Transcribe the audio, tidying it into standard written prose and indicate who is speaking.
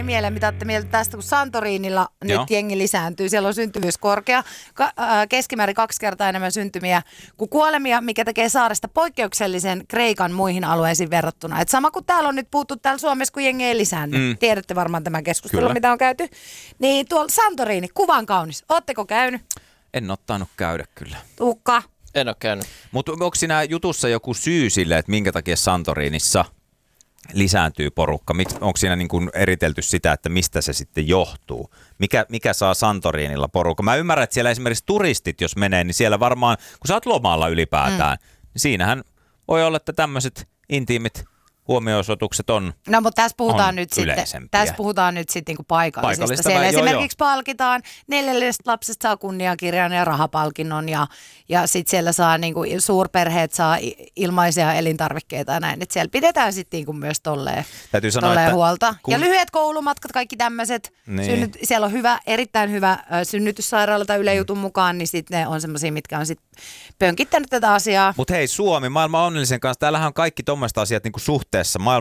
Speaker 1: Mieleen, mitä olette mieltä tästä, kun Santorinilla nyt jengi lisääntyy. Siellä on syntyvyys korkea, keskimäärin 2 kertaa enemmän syntymiä kuin kuolemia, mikä tekee saaresta poikkeuksellisen Kreikan muihin alueisiin verrattuna. Et sama kuin täällä on nyt puhuttu täällä Suomessa, kun jengi ei lisäänny. Tiedätte varmaan tämän keskustelun, mitä on käyty. Niin tuolla Santorini, kuvan kaunis. Ootteko käynyt?
Speaker 2: En ole tainnut käydä kyllä.
Speaker 1: Tuukka?
Speaker 3: En ole käynyt.
Speaker 2: Mutta onko siinä jutussa joku syy sille, että minkä takia Santorinissa lisääntyy porukka? Onko siinä niin kuin eritelty sitä, että mistä se sitten johtuu? Mikä saa Santorinilla porukka? Mä ymmärrän, että siellä esimerkiksi turistit, jos menee, niin siellä varmaan, kun sä oot lomalla ylipäätään, niin siinähän voi olla, että tämmöiset intiimit huomioisoitukset on.
Speaker 1: No, mutta tässä puhutaan nyt sitten niin kuin paikallisesta. Siellä esimerkiksi palkitaan 4 lapsesta saa kunniakirjan ja rahapalkinnon ja sitten siellä saa niin kuin suurperheet saa ilmaisia elintarvikkeita ja näin. Et siellä pidetään sitten niin kuin myös tolleen huolta. Ja lyhyet koulumatkat, kaikki tämmöiset. Niin. Siellä on erittäin hyvä synnytyssairaala tai Yle Jutun mukaan, niin sitten ne on semmoisia, mitkä on sitten pönkittänyt tätä asiaa.
Speaker 2: Mutta hei, Suomi, maailman onnellisen kanssa, täällähän on kaikki tommoista asiat niin kuin suhteessa.